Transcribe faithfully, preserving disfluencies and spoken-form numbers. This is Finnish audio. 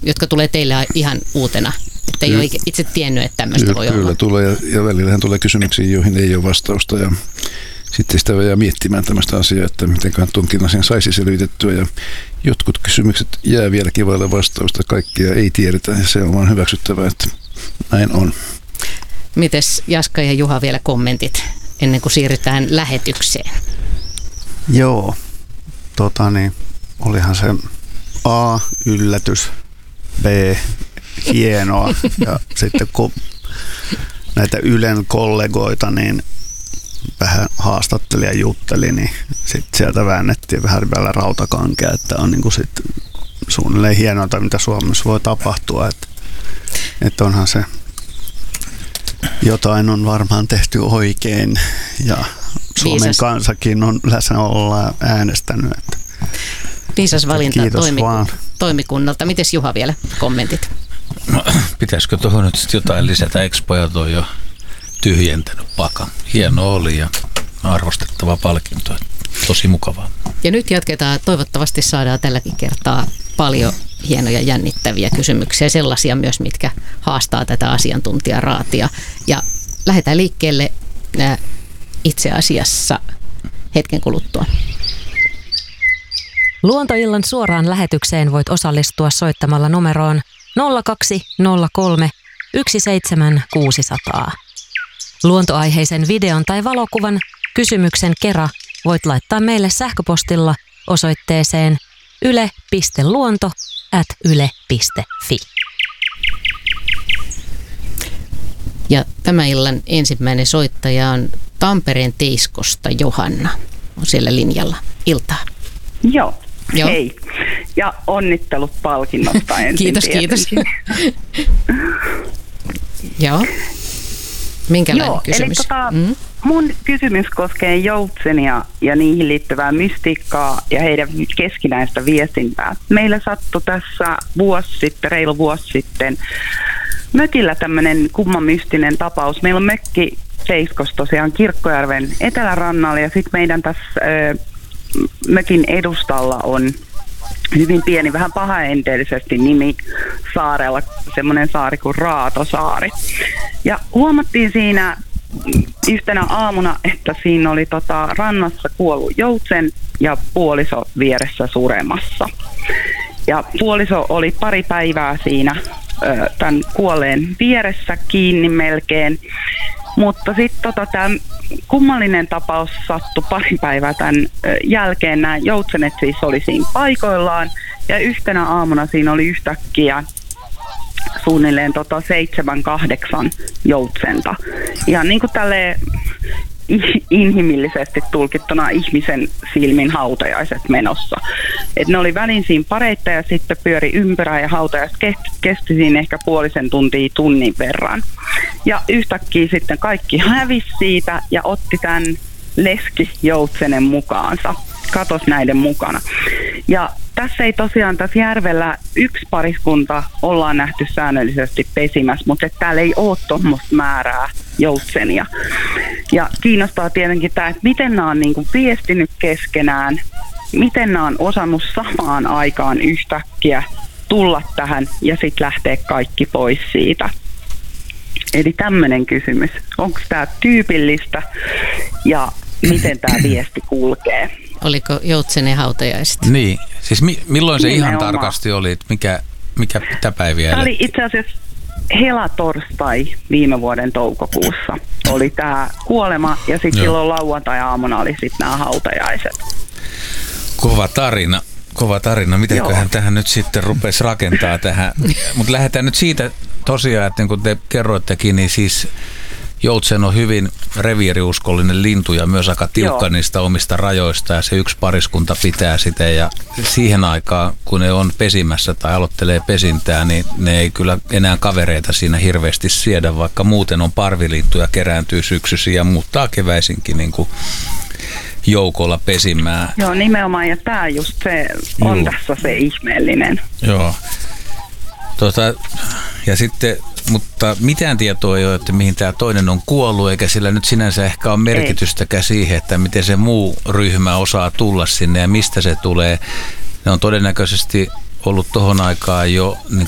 jotka tulee teille ihan uutena? Että ei ole itse tiennyt, että tämmöistä kyllä, voi kyllä olla. Tulee, ja, ja välillähän tulee kysymyksiä, joihin ei ole vastausta. Ja sitten sitä jää miettimään tämmöistä asiaa, että miten tuonkin asian saisi selvitettyä. Ja jotkut kysymykset jää vieläkin vaille vastausta. Kaikkia ei tiedetä, ja se on vaan hyväksyttävää, että näin on. Mites Jaska ja Juha vielä kommentit ennen kuin siirrytään lähetykseen? Joo, tota niin, olihan se A, yllätys, B, hienoa ja sitten kun näitä Ylen kollegoita niin vähän haastatteli ja jutteli, niin sitten sieltä väännettiin vähän vielä rautakankea, että on niin kuin sit suunnilleen hienoa, mitä Suomessa voi tapahtua, että, että onhan se jotain on varmaan tehty oikein ja Suomen Viisas. kansakin on läsnä ollaan äänestänyt. Että Viisas valinta toimiku- toimikunnalta. Mites Juha vielä kommentit? No, pitäisikö tuohon nyt sitten jotain lisätä? Expojat on jo tyhjentänyt pakan. Hieno oli ja arvostettava palkinto. Tosi mukavaa. Ja nyt jatketaan. Toivottavasti saadaan tälläkin kertaa paljon hienoja jännittäviä kysymyksiä. Sellaisia myös, mitkä haastaa tätä asiantuntijaraatia. Ja lähdetään liikkeelle itse asiassa hetken kuluttua. Luontoillan suoraan lähetykseen voit osallistua soittamalla numeroon nolla kaksi nolla kolme yksi seitsemän kuusi nolla nolla. Luontoaiheisen videon tai valokuvan kysymyksen kera voit laittaa meille sähköpostilla osoitteeseen yle piste luonto ät yle piste fi. Ja tämän illan ensimmäinen soittaja on Tampereen Teiskosta Johanna. On siellä linjalla. Iltaa. Joo. Joo. Hei. Ja onnittelut palkinnosta ensin. Kiitos, kiitos. Joo. Minkälainen Joo, kysymys? Eli tota, mm. mun kysymys koskee joutsenia ja niihin liittyvää mystiikkaa ja heidän keskinäistä viestintää. Meillä sattui tässä vuosi sitten, reilu vuosi sitten, mökillä tämmöinen kumma mystinen tapaus. Meillä on mökki Teiskossa tosiaan Kirkkojärven etelärannalla ja sitten meidän tässä ö, mökin edustalla on hyvin pieni, vähän pahaenteellisesti nimi saarella, semmoinen saari kuin Raatosaari. Ja huomattiin siinä yhtenä aamuna, että siinä oli tota rannassa kuollut joutsen ja puoliso vieressä suremassa. Ja puoliso oli pari päivää siinä ö, tämän kuolleen vieressä kiinni melkein. Mutta sitten tota, tämä kummallinen tapaus sattui pari päivää tämän jälkeen. Nämä joutsenet siis oli siinä paikoillaan ja yhtenä aamuna siinä oli yhtäkkiä suunnilleen tota seitsemän, kahdeksan joutsenta. Ja niin kuin tälleen inhimillisesti tulkittuna ihmisen silmin hautajaiset menossa. Et ne oli välin siinä pareita ja sitten pyöri ympyrää ja hautajaiset kesti siinä ehkä puolisen tuntia tunnin verran. Ja yhtäkkiä sitten kaikki hävisi siitä ja otti tämän leskijoutsenen mukaansa. Katos näiden mukana. Ja tässä ei tosiaan tässä järvellä yksi pariskunta ollaan nähty säännöllisesti pesimässä, mutta täällä ei ole tuommoista määrää joutsenia. Ja kiinnostaa tietenkin tämä, että miten nämä on niin kuin viestinyt keskenään, miten nämä on osannut samaan aikaan yhtäkkiä tulla tähän ja sitten lähteä kaikki pois siitä. Eli tämmöinen kysymys. Onko tämä tyypillistä ja miten tämä viesti kulkee? Oliko joutsenen hautajaiset? Niin, siis mi- milloin se niin ihan tarkasti oli, että mikä, mikä mitä päiviä Tämä oli elettiin? itse asiassa helatorstai viime vuoden toukokuussa. Oli tämä kuolema ja sitten silloin lauantai-aamuna oli sitten nämä hautajaiset. Kova tarina. Kova tarina. Mitenköhän Joo. tähän nyt sitten rupesi rakentaa tähän? Mutta lähdetään nyt siitä tosiaan, että niin kuin te kerroittekin, niin siis joutsen on hyvin reviiriuskollinen lintu ja myös aika tiukka Joo. niistä omista rajoista ja se yksi pariskunta pitää sitä ja siihen aikaan, kun ne on pesimässä tai aloittelee pesintää, niin ne ei kyllä enää kavereita siinä hirveästi siedä, vaikka muuten on parvilintu ja kerääntyy syksyisiin ja muuttaa keväisinkin niin kuin joukolla pesimään. Joo, nimenomaan ja tämä just se on Juu. tässä se ihmeellinen. Joo. Tota, ja sitten, mutta mitään tietoa ei ole, että mihin tämä toinen on kuollut, eikä sillä nyt sinänsä ehkä ole merkitystäkään siihen, että miten se muu ryhmä osaa tulla sinne ja mistä se tulee. Ne on todennäköisesti ollut tohon aikaan jo niin